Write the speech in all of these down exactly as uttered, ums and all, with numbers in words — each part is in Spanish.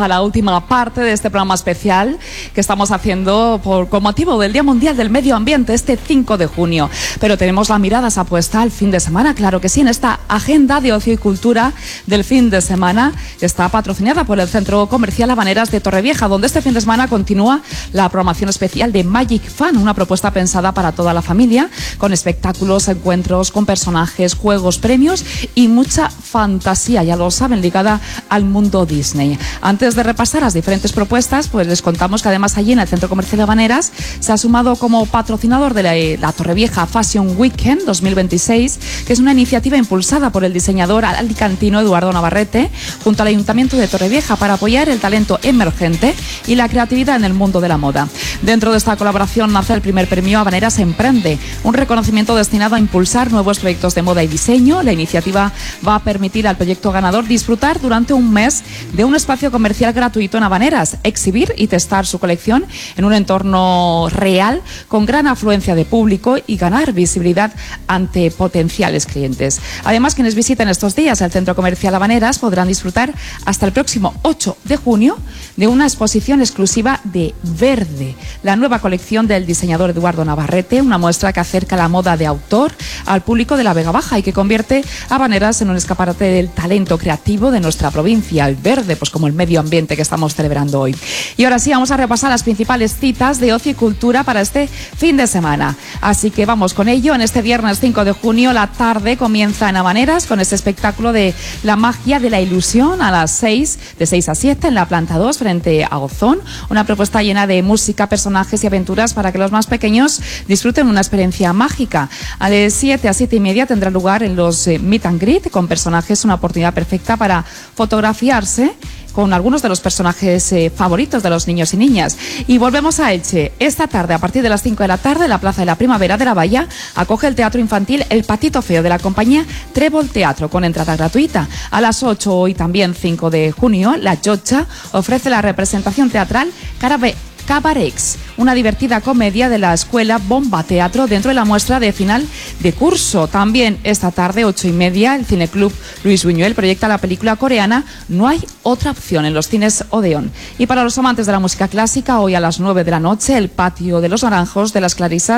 a la última parte de este programa especial que estamos haciendo por, con motivo del Día Mundial del Medio Ambiente este cinco de junio. Pero tenemos la mirada puesta al fin de semana, claro que sí, en esta agenda de ocio y cultura del fin de semana. Está patrocinada por el Centro Comercial Habaneras de Torrevieja, donde este fin de semana continúa la programación especial de Magic Fan, una propuesta pensada para toda la familia, con espectáculos, encuentros con personajes, juegos, premios y mucha fantasía, ya lo saben, ligada al mundo Disney. Antes de repasar las diferentes propuestas, pues les contamos que además allí en el Centro Comercial Habaneras se ha sumado como patrocinador de la, la Torrevieja Fashion Weekend dos mil veintiséis, que es una iniciativa impulsada por el diseñador alicantino Eduardo Navarrete junto al Ayuntamiento de Torrevieja para apoyar el talento emergente y la creatividad en el mundo de la moda. Dentro de esta colaboración nace el primer premio Habaneras Emprende, un reconocimiento destinado a impulsar nuevos proyectos de moda y diseño. La iniciativa va a permitir al proyecto ganador disfrutar durante un mes de un espacio comercial gratuito en Habaneras, exhibir y testar su colección en un entorno real con gran afluencia de público y ganar visibilidad ante potenciales clientes. Además, quienes visiten estos días el Centro Comercial Habaneras podrán disfrutar hasta el próximo ocho de junio de una exposición exclusiva de Verde, la nueva colección del diseñador Eduardo Navarrete, una muestra que acerca la moda de autor al público de la Vega Baja y que convierte a Habaneras en un escaparate del talento creativo de nuestra provincia, el verde, pues como el medio ambiente que estamos celebrando hoy. Y ahora sí, vamos a repasar las principales citas de ocio y cultura para este fin de semana. Así que vamos con ello. En este viernes cinco de junio, la tarde comienza en Habaneras con ese espectáculo de la magia de la ilusión a las seis, de seis a siete en la planta dos frente a Ozón. Una propuesta llena de música, personajes y aventuras para que los más pequeños disfruten una experiencia mágica. A las siete a siete y media tendrá lugar en los eh, Meet and Greet con personajes, una oportunidad perfecta para fotografiarse con algunos de los personajes eh, favoritos de los niños y niñas. Y volvemos a Elche. Esta tarde, a partir de las cinco de la tarde, la Plaza de la Primavera de la Bahía acoge el teatro infantil El Patito Feo de la compañía Trébol Teatro, con entrada gratuita. A las ocho, hoy también cinco de junio, La Chocha ofrece la representación teatral Carabe Cabarex, una divertida comedia de la escuela Bomba Teatro dentro de la muestra de final de curso. También esta tarde, ocho y media, el Cineclub Luis Buñuel proyecta la película coreana No hay otra opción en los cines Odeón. Y para los amantes de la música clásica, hoy a las nueve de la noche, el Patio de los Naranjos de las Clarisas,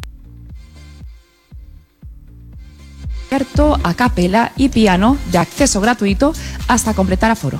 concierto a capela y piano de acceso gratuito hasta completar aforo.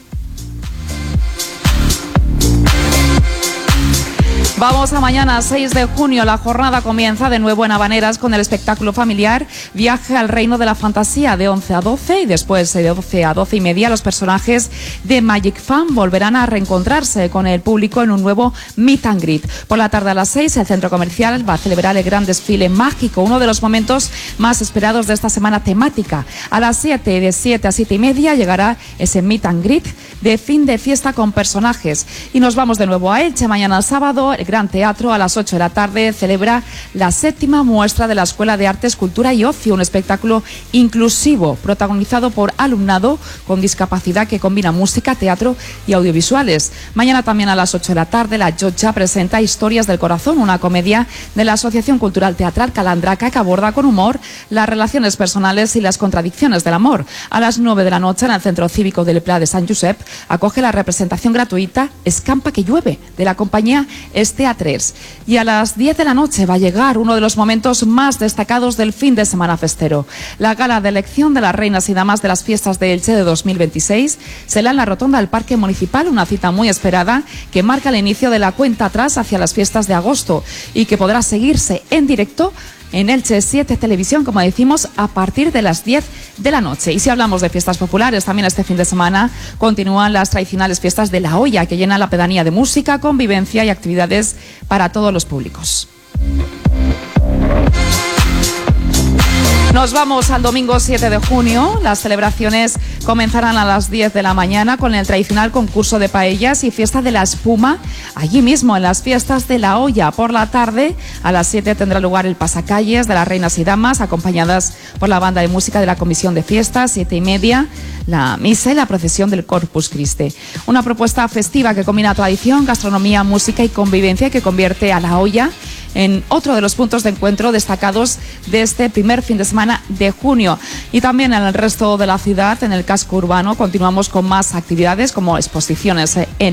Vamos a mañana, seis de junio. La jornada comienza de nuevo en Habaneras con el espectáculo familiar Viaje al Reino de la Fantasía de once a doce, y después de doce a doce y media los personajes de Magic Fan volverán a reencontrarse con el público en un nuevo Meet and Greet. Por la tarde a las seis el centro comercial va a celebrar el gran desfile mágico, uno de los momentos más esperados de esta semana temática. A las siete, de siete a siete y media llegará ese Meet and Greet de fin de fiesta con personajes. Y nos vamos de nuevo a Elche. Mañana sábado el Gran Teatro a las ocho de la tarde celebra la séptima muestra de la Escuela de Artes, Cultura y Ocio, un espectáculo inclusivo protagonizado por alumnado con discapacidad que combina música, teatro y audiovisuales. Mañana también a las ocho de la tarde La Chocha presenta Historias del Corazón, una comedia de la Asociación Cultural Teatral Calandraca que aborda con humor las relaciones personales y las contradicciones del amor. A las nueve de la noche en el Centro Cívico del Pla de Sant Josep acoge la representación gratuita Escampa que llueve de la compañía Este A tres. Y a las diez de la noche va a llegar uno de los momentos más destacados del fin de semana festero. La gala de elección de las reinas y damas de las fiestas de Elche de dos mil veintiséis será en la rotonda del Parque Municipal, una cita muy esperada que marca el inicio de la cuenta atrás hacia las fiestas de agosto y que podrá seguirse en directo en Elche siete Televisión, como decimos, a partir de las diez de la noche. Y si hablamos de fiestas populares, también este fin de semana continúan las tradicionales fiestas de La Olla, que llenan la pedanía de música, convivencia y actividades para todos los públicos. Nos vamos al domingo siete de junio. Las celebraciones comenzarán a las diez de la mañana con el tradicional concurso de paellas y fiesta de la espuma allí mismo en las fiestas de La Olla. Por la tarde a las siete tendrá lugar el pasacalles de las reinas y damas acompañadas por la banda de música de la comisión de fiestas. Siete y media la misa y la procesión del Corpus Christi. Una propuesta festiva que combina tradición, gastronomía, música y convivencia que convierte a La Olla en otro de los puntos de encuentro destacados de este primer fin de semana de junio. Y también en el resto de la ciudad, en el casco urbano, continuamos con más actividades como exposiciones en